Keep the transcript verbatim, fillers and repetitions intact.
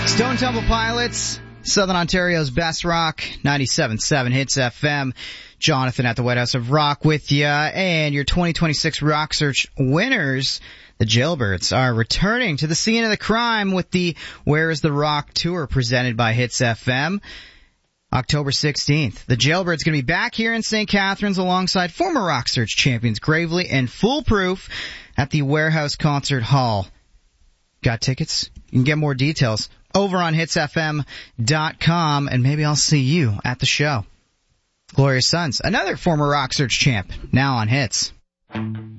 Stone Temple Pilots, Southern Ontario's best rock, ninety-seven point seven Hits F M. Jonathan at the White House of Rock with you, and your twenty twenty-six Rock Search winners, the Jailbirds, are returning to the scene of the crime with the Where is the Rock tour presented by Hits F M. October sixteenth. The Jailbirds going to be back here in Saint Catharines alongside former Rock Search champions Gravely and Foolproof at the Warehouse Concert Hall. Got tickets? You can get more details over on hits f m dot com, and maybe I'll see you at the show. Glorious Sons, another former Rock Search champ, now on Hits.